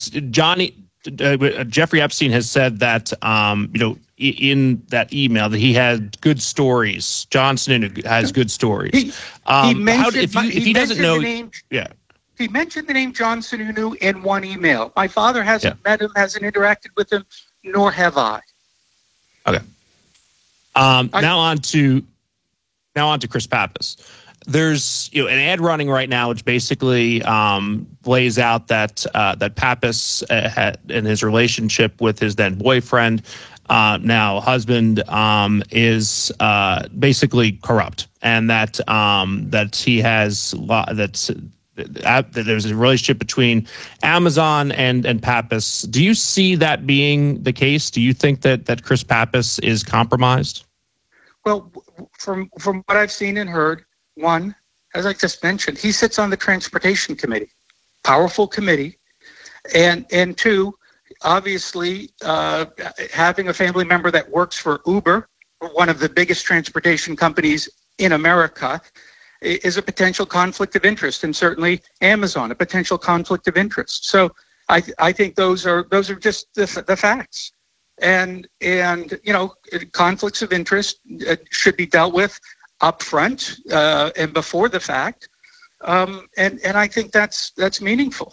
Jeffrey Epstein has said that, in that email that he had good stories. John Sununu has good stories. He mentioned he doesn't know, the name. Yeah. He mentioned the name John Sununu in one email. My father hasn't met him, hasn't interacted with him, nor have I. Okay. Now on to Chris Pappas. There's an ad running right now which basically lays out that Pappas in his relationship with his then boyfriend, now husband, is basically corrupt, and that he has that there's a relationship between Amazon and Pappas. Do you see that being the case? Do you think that Chris Pappas is compromised? Well, from what I've seen and heard, one, as I just mentioned, he sits on the Transportation Committee, powerful committee, and two, obviously, having a family member that works for Uber, one of the biggest transportation companies in America, is a potential conflict of interest, and certainly Amazon, a potential conflict of interest. So I think those are just the facts, and conflicts of interest should be dealt with up front and before the fact, and I think that's meaningful.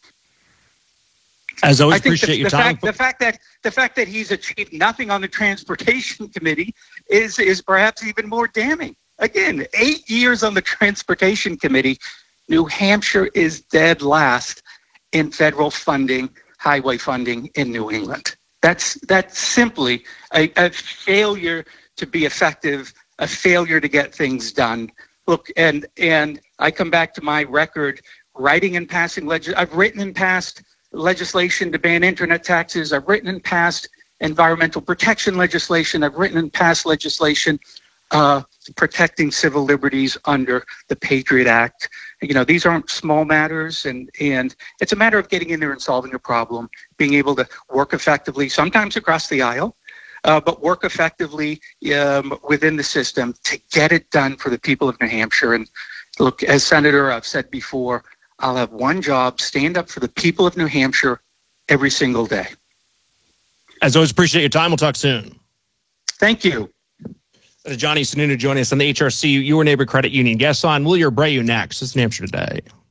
As always, appreciate your time. The fact that he's achieved nothing on the Transportation Committee is perhaps even more damning. Again, 8 years on the Transportation Committee, New Hampshire is dead last in federal funding, highway funding in New England. That's simply a failure to be effective, a failure to get things done. Look, and I come back to my record, writing and passing I've written and passed legislation to ban internet taxes. I've written and passed environmental protection legislation. I've written and passed legislation protecting civil liberties under the Patriot Act. These aren't small matters, and it's a matter of getting in there and solving a problem, being able to work effectively, sometimes across the aisle, but work effectively within the system to get it done for the people of New Hampshire. And look, as Senator, I've said before, I'll have one job: stand up for the people of New Hampshire every single day. As always, appreciate your time. We'll talk soon. Thank you. Johnny Sununu joining us on the HRC Your Neighbor Credit Union guest line. Will Abreu next. This is New Hampshire Today.